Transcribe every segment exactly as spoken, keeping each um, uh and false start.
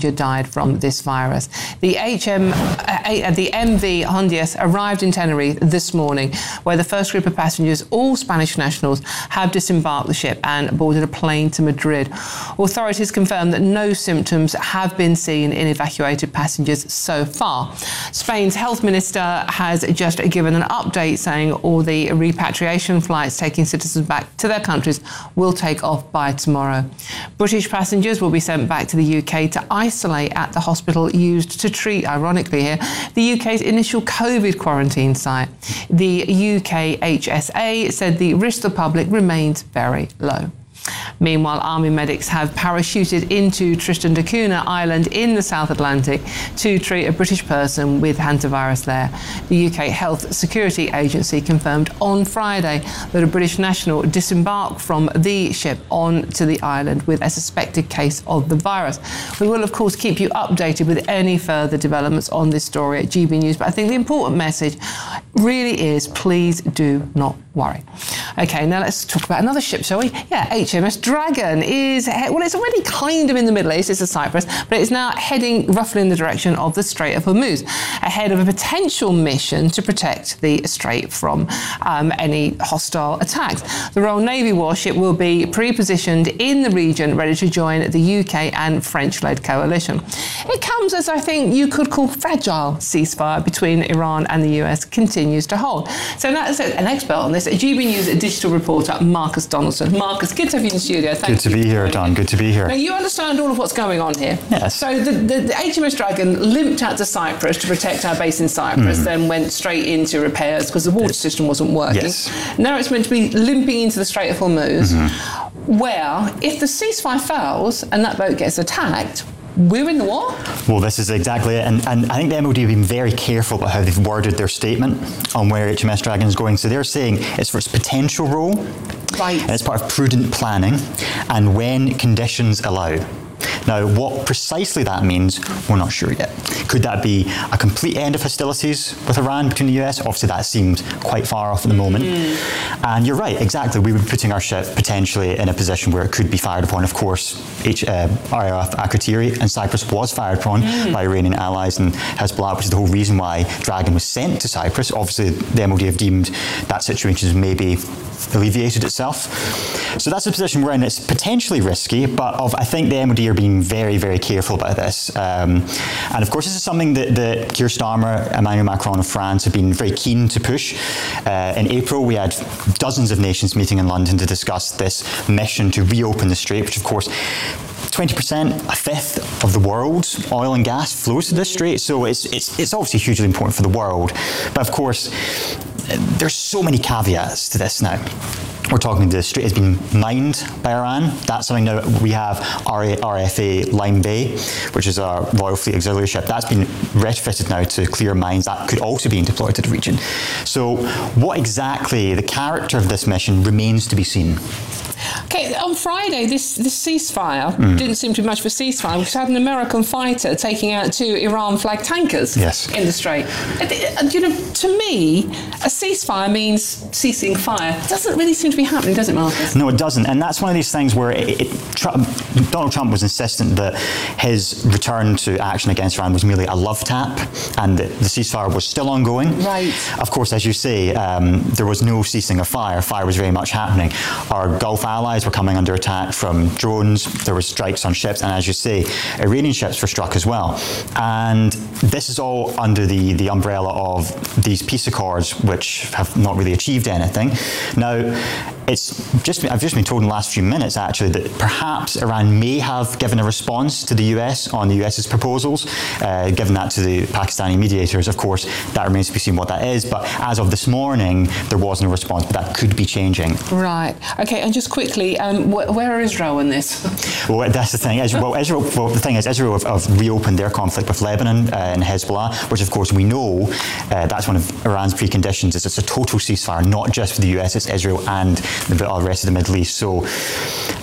passenger died from this virus. The H M, uh, the M V Hondias arrived in Tenerife this morning, where the first group of passengers, all Spanish nationals, have disembarked the ship and boarded a plane to Madrid. Authorities confirmed that no symptoms have been seen in evacuated passengers so far. Spain's health minister has just given an update saying all the repatriation flights taking citizens back to their countries will take off by tomorrow. British passengers will be sent back to the U K to isolate at the hospital used to treat, ironically here, the U K's initial COVID quarantine site. The U K H S A said the risk to the public remains very low. Meanwhile, army medics have parachuted into Tristan da Cunha Island in the South Atlantic to treat a British person with hantavirus there. The U K Health Security Agency confirmed on Friday that a British national disembarked from the ship onto the island with a suspected case of the virus. We will, of course, keep you updated with any further developments on this story at G B News, but I think the important message really is please do not worry. OK, now let's talk about another ship, shall we? Yeah, H M S Dragon is, well, it's already kind of in the Middle East, it's a Cyprus, but it's now heading roughly in the direction of the Strait of Hormuz, ahead of a potential mission to protect the strait from um, any hostile attacks. The Royal Navy warship will be pre-positioned in the region, ready to join the U K and French-led coalition. It comes as I think you could call fragile ceasefire between Iran and the U S continues to hold. So that's an expert on this, G B News digital reporter Marcus Donaldson. Marcus, good to have you in the studio. Thank good to you. be here, Don. Good to be here. Now, you understand all of what's going on here. Yes. So the, the, the H M S Dragon limped out to Cyprus to protect our base in Cyprus, mm. then went straight into repairs because the water yes. system wasn't working. Yes. Now it's meant to be limping into the Strait of Hormuz, mm-hmm. where if the ceasefire fails and that boat gets attacked, we're in the war? Well, this is exactly it. And, and I think the M O D have been very careful about how they've worded their statement on where H M S Dragon is going. So they're saying it's for its potential role, right. and it's part of prudent planning, and when conditions allow. Now, what precisely that means, we're not sure yet. Could that be a complete end of hostilities with Iran between the U S? Obviously, that seems quite far off at the moment. Mm. And you're right, exactly. We would be putting our ship potentially in a position where it could be fired upon. Of course, H, uh, R A F Akrotiri and Cyprus was fired upon mm. by Iranian allies and Hezbollah, which is the whole reason why Dragon was sent to Cyprus. Obviously, the M O D have deemed that situation as maybe alleviated itself. So that's the position we're in. It's potentially risky, but of, I think the M O D are being very, very careful about this. Um, and of course, this is something that, that Keir Starmer, Emmanuel Macron of France have been very keen to push. Uh, in April, we had dozens of nations meeting in London to discuss this mission to reopen the strait, which of course, twenty percent, a fifth of the world's oil and gas flows to this strait. So it's, it's, it's obviously hugely important for the world. But of course, there's so many caveats to this now. We're talking the strait has been mined by Iran. That's something now we have R F A Lime Bay, which is a Royal Fleet auxiliary ship. That's been retrofitted now to clear mines. That could also be deployed to the region. So what exactly the character of this mission remains to be seen. Okay, on Friday, this, this ceasefire mm. didn't seem to be much of a ceasefire. We had an American fighter taking out two Iran-flagged tankers yes. in the Strait. And, you know, to me, a ceasefire means ceasing fire. It doesn't really seem to be happening, does it, Marcus? No, it doesn't. And that's one of these things where it, it, Trump, Donald Trump was insistent that his return to action against Iran was merely a love tap and that the ceasefire was still ongoing. Right. Of course, as you say, um, there was no ceasing of fire. Fire was very much happening. Our Gulf allies were coming under attack from drones. There were strikes on ships, and as you say, Iranian ships were struck as well. And this is all under the, the umbrella of these peace accords, which have not really achieved anything. Now, it's just I've just been told in the last few minutes, actually, that perhaps Iran may have given a response to the U S on the US's proposals, uh, given that to the Pakistani mediators. Of course, that remains to be seen what that is. But as of this morning, there wasn't a response, but that could be changing. Right. Okay. And just quickly, um, wh where are Israel in this? Well, that's the thing. Israel, well, Israel, well, the thing is, Israel have, have reopened their conflict with Lebanon uh, and Hezbollah, which, of course, we know uh, that's one of Iran's preconditions. Is it's a total ceasefire, not just for the U S, it's Israel and the rest of the Middle East. So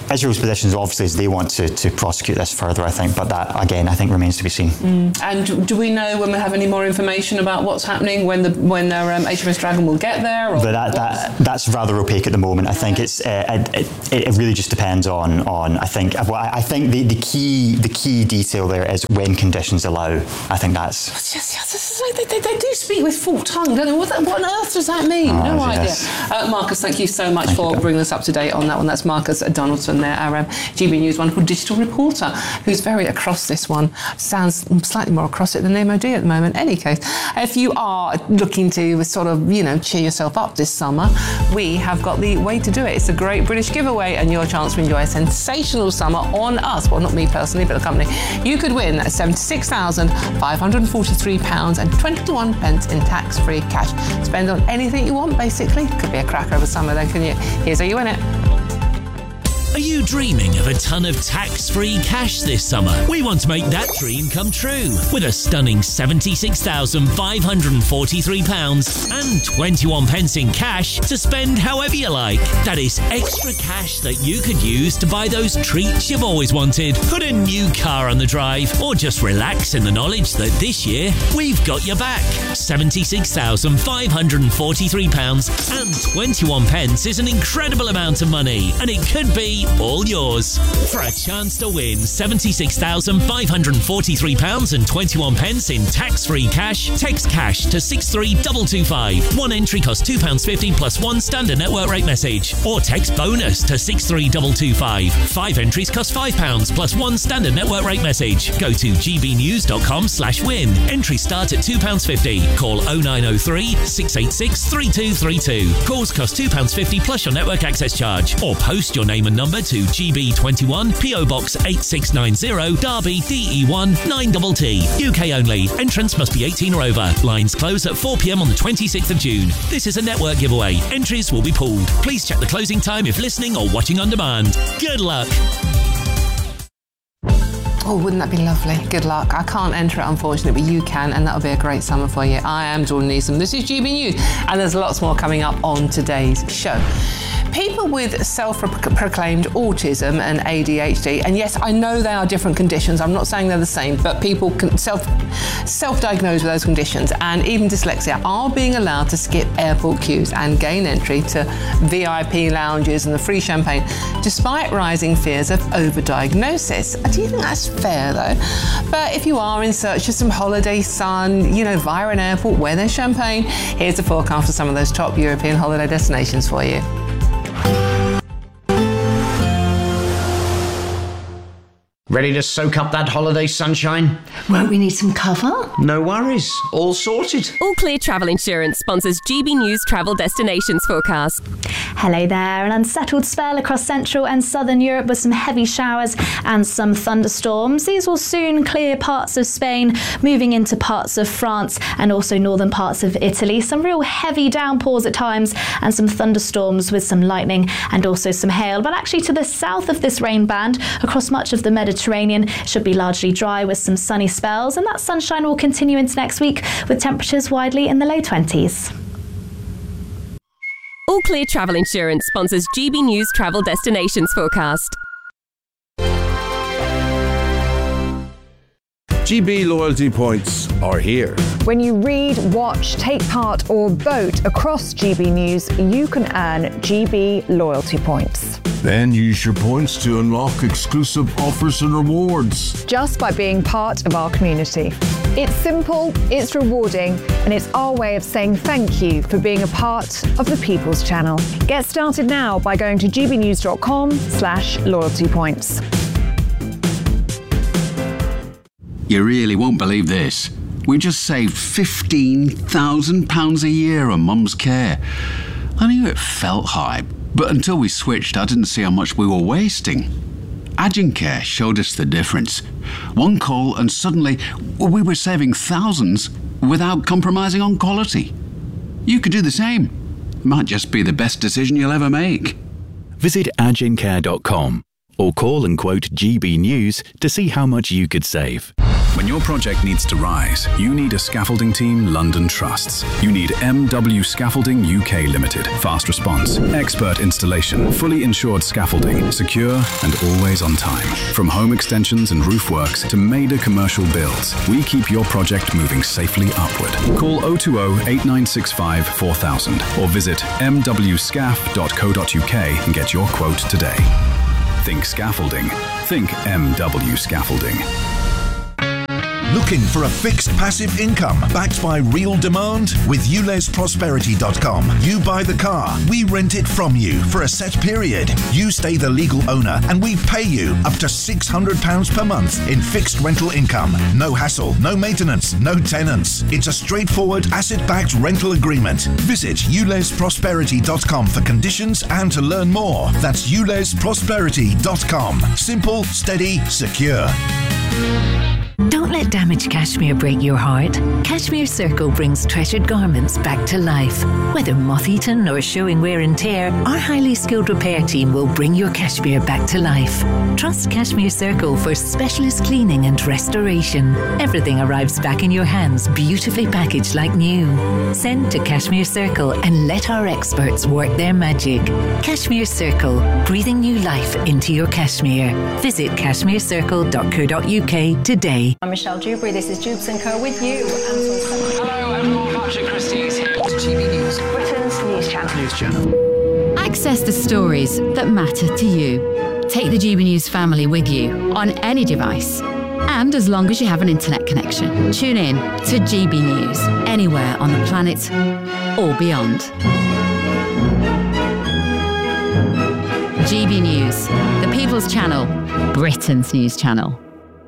Israel's position obviously is they want to, to prosecute this further, I think, but that, again, I think remains to be seen. Mm. And do we know when we have any more information about what's happening, when the when their um, H M S Dragon will get there? Or but that, that that's rather opaque at the moment. I think it's uh, it, it really just depends on on I think well, I think the, the key the key detail there is when conditions allow. I think that's. It's just, it's like they, they, they do speak with forked tongue, don't they? What, what on earth does that mean? Oh, no yes. idea. Uh, Marcus, thank you so much thank for you, bringing us up to date on that one. That's Marcus Donaldson there, our um, G B News wonderful digital reporter, who's very across this one. Sounds slightly more across it than the M O D at the moment. Any case, if you are looking to sort of, you know, cheer yourself up this summer, we have got the way to do it. It's a great British giveaway and your chance to enjoy a sensational summer on us. Well, not me personally, but the company. You could win seventy-six thousand five hundred forty-three pounds and twenty-one pence in tax-free cash. Spend on anything you want, basically. Could be a cracker over summer then, can you? Here's how you win it. Are you dreaming of a ton of tax-free cash this summer? We want to make that dream come true with a stunning seventy-six thousand five hundred forty-three pounds and twenty-one pence in cash to spend however you like. That is extra cash that you could use to buy those treats you've always wanted, put a new car on the drive, or just relax in the knowledge that this year we've got your back. seventy-six thousand five hundred forty-three pounds and twenty-one pence is an incredible amount of money, and it could be all yours. For a chance to win seventy-six thousand five hundred forty-three pounds and twenty-one pence in tax-free cash, text cash to six three two two five. One entry costs two pounds fifty plus one standard network rate message. Or text bonus to six three two two five. Five entries cost five pounds plus one standard network rate message. Go to gbnews.com slash win. Entries start at two pounds fifty. Call oh nine oh three, six eight six, three two three two. Calls cost two pounds fifty plus your network access charge. Or post your name and number to G B twenty-one, P O Box eight six nine zero, Derby, D E one nine T T. U K only. Entrance must be eighteen or over. Lines close at four p m on the twenty-sixth of June. This is a network giveaway. Entries will be pooled. Please check the closing time if listening or watching on demand. Good luck. Oh, wouldn't that be lovely? Good luck. I can't enter it, unfortunately, but you can, and that'll be a great summer for you. I am Jordan Neeson. This is G B News, and there's lots more coming up on today's show. People with self-proclaimed autism and A D H D, and yes, I know they are different conditions. I'm not saying they're the same, but people can self, self-diagnose with those conditions, and even dyslexia, are being allowed to skip airport queues and gain entry to V I P lounges and the free champagne, despite rising fears of overdiagnosis. Do you think that's fair, though? But if you are in search of some holiday sun, you know, via an airport where there's champagne, here's a forecast for some of those top European holiday destinations for you. Ready to soak up that holiday sunshine? Won't we need some cover? No worries. All sorted. All Clear Travel Insurance sponsors G B News Travel Destinations Forecast. Hello there. An unsettled spell across central and southern Europe with some heavy showers and some thunderstorms. These will soon clear parts of Spain, moving into parts of France and also northern parts of Italy. Some real heavy downpours at times and some thunderstorms with some lightning and also some hail. But actually to the south of this rain band, across much of the Mediterranean, Mediterranean should be largely dry with some sunny spells, and that sunshine will continue into next week with temperatures widely in the low twenties. All Clear Travel Insurance sponsors G B News Travel Destinations Forecast. G B loyalty points are here. When you read, watch, take part or vote across G B News, you can earn G B loyalty points. Then use your points to unlock exclusive offers and rewards. Just by being part of our community. It's simple, it's rewarding, and it's our way of saying thank you for being a part of the People's Channel. Get started now by going to gbnews.com slash loyalty points. You really won't believe this. We just saved fifteen thousand pounds a year on Mum's care. I knew it felt high, but until we switched, I didn't see how much we were wasting. Agencare showed us the difference. One call and suddenly we were saving thousands without compromising on quality. You could do the same. Might just be the best decision you'll ever make. Visit agencare dot com or call and quote G B News to see how much you could save. When your project needs to rise, you need a scaffolding team London trusts. You need M W Scaffolding U K Limited. Fast response, expert installation, fully insured scaffolding, secure and always on time. From home extensions and roof works to major commercial builds, we keep your project moving safely upward. Call oh two oh, eight nine six five, four thousand or visit m w scaff dot co dot u k and get your quote today. Think scaffolding. Think M W Scaffolding. Looking for a fixed passive income backed by real demand? With u les prosperity dot com, you buy the car, we rent it from you for a set period. You stay the legal owner and we pay you up to six hundred pounds per month in fixed rental income. No hassle, no maintenance, no tenants. It's a straightforward asset-backed rental agreement. Visit u les prosperity dot com for conditions and to learn more. That's u les prosperity dot com. Simple, steady, secure. Don't let damaged cashmere break your heart. Cashmere Circle brings treasured garments back to life. Whether moth-eaten or showing wear and tear, our highly skilled repair team will bring your cashmere back to life. Trust Cashmere Circle for specialist cleaning and restoration. Everything arrives back in your hands, beautifully packaged like new. Send to Cashmere Circle and let our experts work their magic. Cashmere Circle, breathing new life into your cashmere. Visit cashmere circle dot co dot u k today. I'm Michelle Dewberry, this is Jubes and Co with you. Hello everyone, Patrick Christie's here to G B News, Britain's news channel. News channel. Access the stories that matter to you. Take the G B News family with you on any device. And as long as you have an internet connection, tune in to G B News anywhere on the planet or beyond. G B News, the People's Channel, Britain's news channel.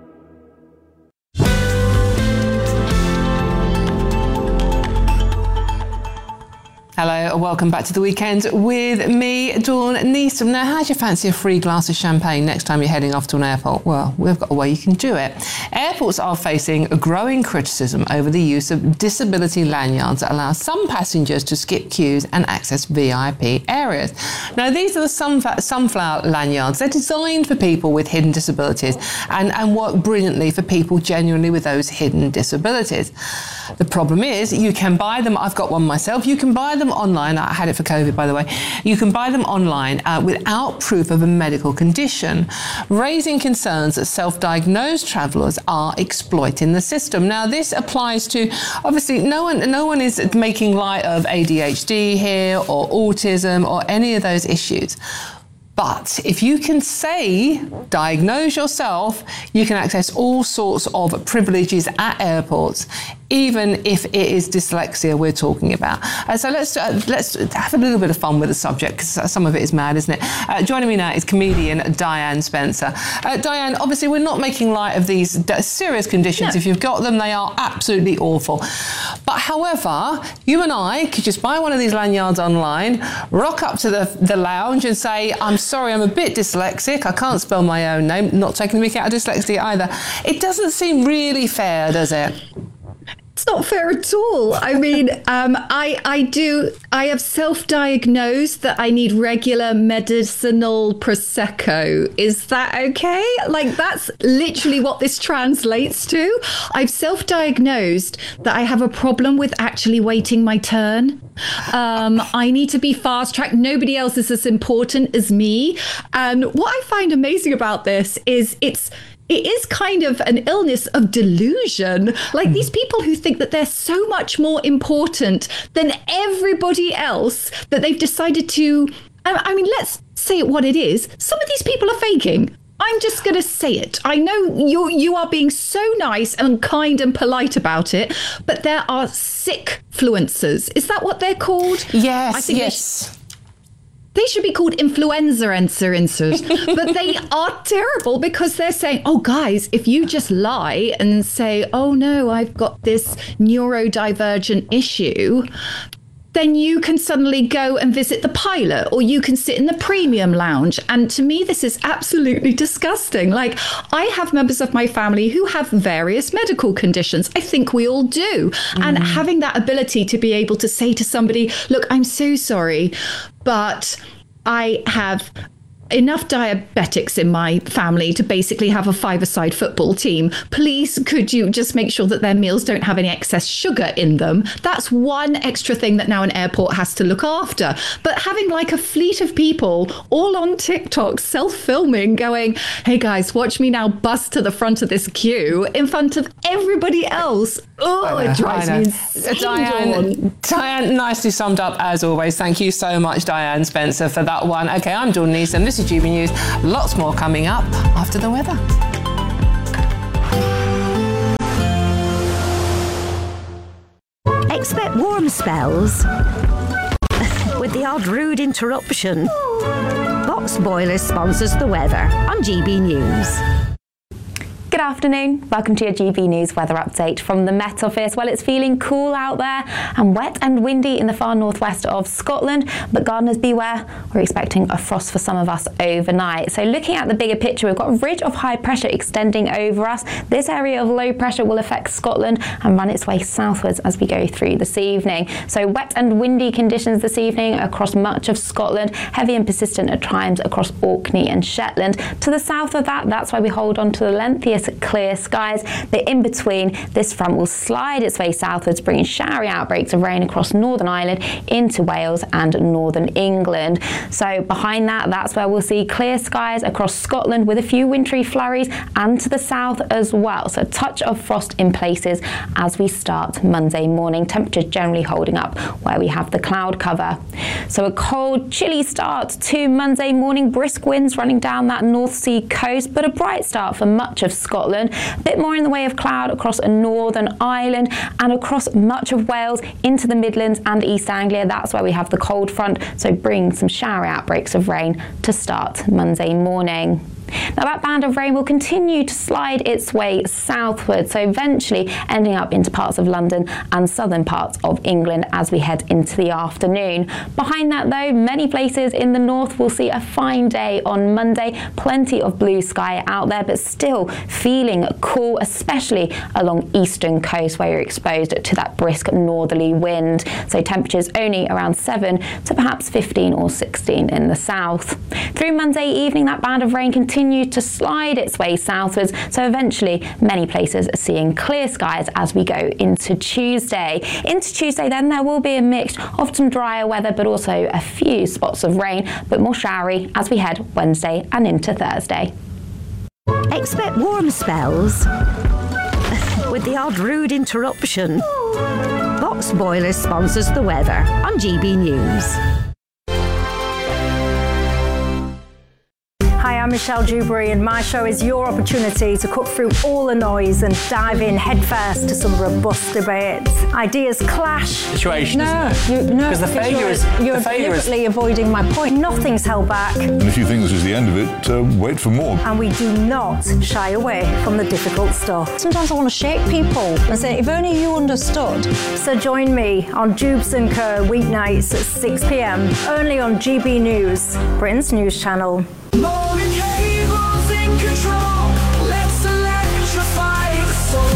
Hello and welcome back to The Weekend with me, Dawn Neeson. Now, how'd you fancy a free glass of champagne next time you're heading off to an airport? Well, we've got a way you can do it. Airports are facing a growing criticism over the use of disability lanyards that allow some passengers to skip queues and access V I P areas. Now, these are the sunf- sunflower lanyards. They're designed for people with hidden disabilities and, and work brilliantly for people genuinely with those hidden disabilities. The problem is you can buy them. I've got one myself. You can buy them online. I had it for COVID, by the way. You can buy them online uh, without proof of a medical condition, raising concerns that self-diagnosed travellers are exploiting the system. Now, this applies to, obviously, no one, no one is making light of A D H D here or autism or any of those issues. But if you can say, diagnose yourself, you can access all sorts of privileges at airports, even if it is dyslexia we're talking about. Uh, so let's uh, let's have a little bit of fun with the subject, because some of it is mad, isn't it? Uh, joining me now is comedian Diane Spencer. Uh, Diane, obviously we're not making light of these d- serious conditions. No. If you've got them, they are absolutely awful. But however, you and I could just buy one of these lanyards online, rock up to the, the lounge and say, I'm sorry, I'm a bit dyslexic, I can't spell my own name, not taking the mick out of dyslexia either. It doesn't seem really fair, does it? It's not fair at all. I mean, um, I I do. I have self-diagnosed that I need regular medicinal Prosecco. Is that okay? Like, that's literally what this translates to. I've self-diagnosed that I have a problem with actually waiting my turn. Um, I need to be fast-tracked. Nobody else is as important as me. And what I find amazing about this is it's It is kind of an illness of delusion. Like mm. these people who think that they're so much more important than everybody else, that they've decided to, I mean, let's say it what it is. Some of these people are faking. I'm just going to say it. I know you you are being so nice and kind and polite about it, but there are sick fluencers. Is that what they're called? Yes, I think yes. They should be called influenza-encers, but they are terrible because they're saying, oh, guys, if you just lie and say, oh, no, I've got this neurodivergent issue, then you can suddenly go and visit the pilot, or you can sit in the premium lounge. And to me, this is absolutely disgusting. Like, I have members of my family who have various medical conditions. I think we all do. Mm. And having that ability to be able to say to somebody, look, I'm so sorry, but I have enough diabetics in my family to basically have a five-a-side football team. Please, could you just make sure that their meals don't have any excess sugar in them? That's one extra thing that now an airport has to look after. But having like a fleet of people all on TikTok self-filming going, hey guys, watch me now bust to the front of this queue in front of everybody else. Oh, it drives me insane. Diane, Diane, nicely summed up as always. Thank you so much, Diane Spencer, for that one. Okay, I'm Dawn Neeson. This is G B News. Lots more coming up after the weather. Expect warm spells with the odd rude interruption. Box Boilers sponsors the weather on G B News. Good afternoon. Welcome to your G B News weather update from the Met Office. Well, it's feeling cool out there and wet and windy in the far northwest of Scotland, but gardeners beware. We're expecting a frost for some of us overnight. So looking at the bigger picture, we've got a ridge of high pressure extending over us. This area of low pressure will affect Scotland and run its way southwards as we go through this evening. So wet and windy conditions this evening across much of Scotland, heavy and persistent at times across Orkney and Shetland. To the south of that, that's why we hold on to the lengthiest clear skies, but in between, this front will slide its way southwards, bringing showery outbreaks of rain across Northern Ireland into Wales and Northern England. So behind that, that's where we'll see clear skies across Scotland with a few wintry flurries, and to the south as well. So a touch of frost in places as we start Monday morning. Temperatures generally holding up where we have the cloud cover. So a cold, chilly start to Monday morning. Brisk winds running down that North Sea coast, but a bright start for much of Scotland. Scotland. A bit more in the way of cloud across Northern Ireland and across much of Wales into the Midlands and East Anglia. That's where we have the cold front, so bring some shower outbreaks of rain to start Monday morning. Now that band of rain will continue to slide its way southward, so eventually ending up into parts of London and southern parts of England as we head into the afternoon. Behind that though, many places in the north will see a fine day on Monday. Plenty of blue sky out there, but still feeling cool, especially along eastern coast where you're exposed to that brisk northerly wind. So temperatures only around seven to perhaps fifteen or sixteen in the south. Through Monday evening, that band of rain continues to slide its way southwards, so eventually many places are seeing clear skies as we go into Tuesday. Into Tuesday then, there will be a mix of some drier weather, but also a few spots of rain, but more showery as we head Wednesday and into Thursday. Expect warm spells with the odd rude interruption. Box Boilers sponsors the weather on G B News. Hi, I'm Michelle Dewberry, and my show is your opportunity to cut through all the noise and dive in headfirst to some robust debates. Ideas clash. Situation. No, you, no, because the failure you're, is you're the failure deliberately is... avoiding my point. Nothing's held back. And if you think this is the end of it, uh, wait for more. And we do not shy away from the difficult stuff. Sometimes I want to shake people and say, if only you understood. So join me on Jubes and Co weeknights at six p m only on G B News, Britain's news channel. Motor cables in control. Let's electrify the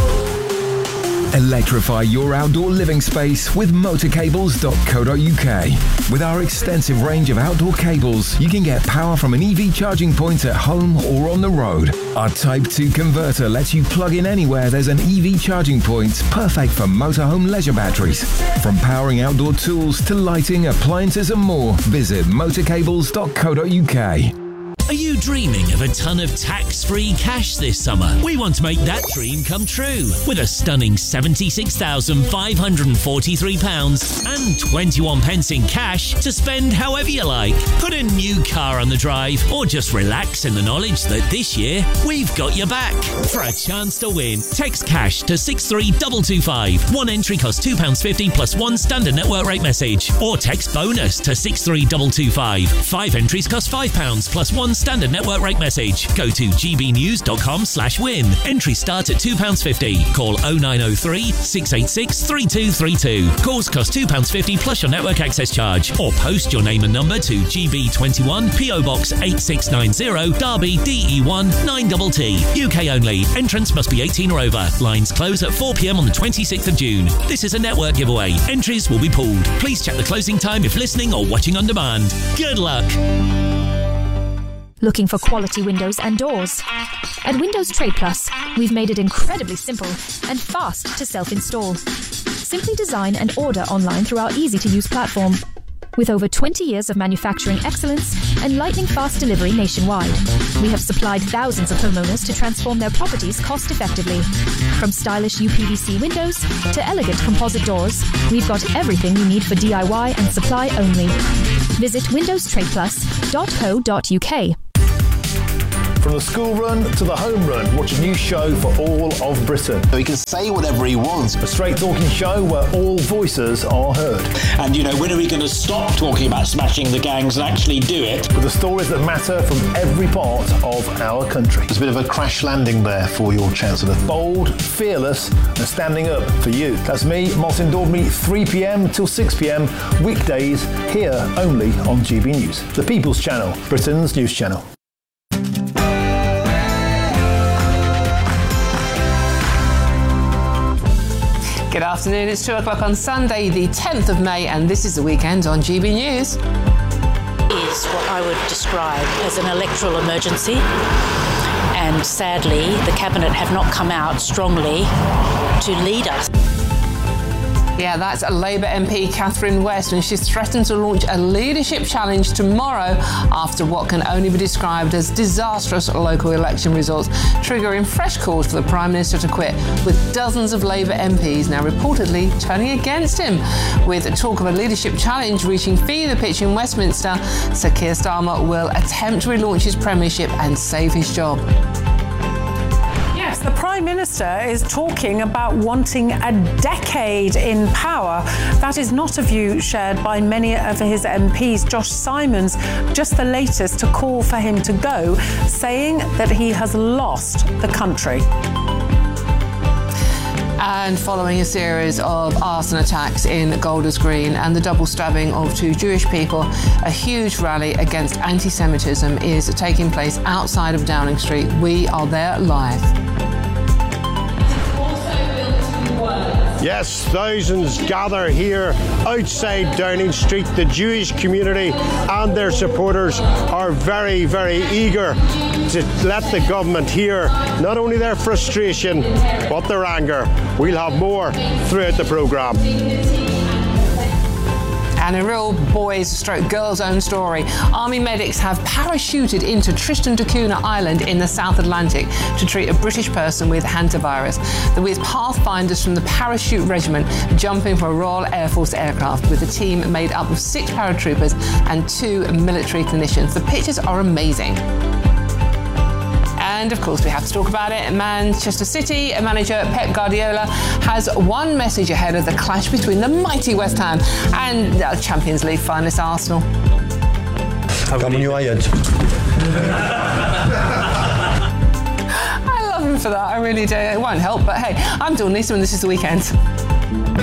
soul. Electrify your outdoor living space with motor cables dot co dot u k. With our extensive range of outdoor cables, you can get power from an E V charging point at home or on the road. Our Type two converter lets you plug in anywhere there's an E V charging point, perfect for motorhome leisure batteries. From powering outdoor tools to lighting, appliances and more, visit motor cables dot co dot u k. Are you dreaming of a ton of tax-free cash this summer? We want to make that dream come true with a stunning seventy-six thousand five hundred forty-three pounds and twenty-one pence in cash to spend however you like. Put a new car on the drive or just relax in the knowledge that this year we've got your back. For a chance to win, text cash to six three two two five. One entry costs two pounds fifty plus one standard network rate message. Or text bonus to six three two two five. Five entries cost five pounds plus one standard network rate message. Go to g b news dot com slash win. Entry start at two pounds fifty. Call oh nine oh three, six eight six, three two three two. Calls cost two pounds fifty plus your network access charge. Or post your name and number to G B twenty-one, P O Box eight six nine zero, Derby, D E one nine T T. U K only. Entrance must be eighteen or over. Lines close at four p m on the twenty-sixth of June. This is a network giveaway. Entries will be pooled. Please check the closing time if listening or watching on demand. Good luck. Looking for quality windows and doors? At Windows Trade Plus, we've made it incredibly simple and fast to self-install. Simply design and order online through our easy-to-use platform. With over twenty years of manufacturing excellence and lightning-fast delivery nationwide, we have supplied thousands of homeowners to transform their properties cost-effectively. From stylish U P V C windows to elegant composite doors, we've got everything you need for D I Y and supply only. Visit windows trade plus dot co dot U K. From the school run to the home run, watch a new show for all of Britain. So he can say whatever he wants. A straight talking show where all voices are heard. And, you know, when are we going to stop talking about smashing the gangs and actually do it? With the stories that matter from every part of our country. There's a bit of a crash landing there for your Chancellor. Bold, fearless and standing up for you. That's me, Martin Daubney, three p.m. till six p.m. weekdays here only on G B News. The People's Channel, Britain's news channel. Good afternoon, it's two o'clock on Sunday, the tenth of May, and this is the weekend on G B News. Is what I would describe as an electoral emergency, and sadly, the Cabinet have not come out strongly to lead us. Yeah, that's a Labour M P Catherine West, and she's threatened to launch a leadership challenge tomorrow after what can only be described as disastrous local election results, triggering fresh calls for the Prime Minister to quit, with dozens of Labour M Ps now reportedly turning against him. With talk of a leadership challenge reaching fever pitch in Westminster, Sir Keir Starmer will attempt to relaunch his premiership and save his job. The Prime Minister is talking about wanting a decade in power. That is not a view shared by many of his M Ps. Josh Simons, just the latest to call for him to go, saying that he has lost the country. And following a series of arson attacks in Golders Green and the double stabbing of two Jewish people, a huge rally against anti-Semitism is taking place outside of Downing Street. We are there live. Yes, thousands gather here outside Downing Street. The Jewish community and their supporters are very, very eager to let the government hear not only their frustration, but their anger. We'll have more throughout the programme. And a real boys stroke girls own story. Army medics have parachuted into Tristan da Cunha Island in the South Atlantic to treat a British person with hantavirus. They're with pathfinders from the Parachute Regiment jumping from a Royal Air Force aircraft with a team made up of six paratroopers and two military clinicians. The pictures are amazing. And of course, we have to talk about it. Manchester City manager Pep Guardiola has one message ahead of the clash between the mighty West Ham and the Champions League finalist Arsenal. Come on, you ironed. I love him for that, I really do. It won't help, but hey, I'm Dawn Neeson and this is The Weekend.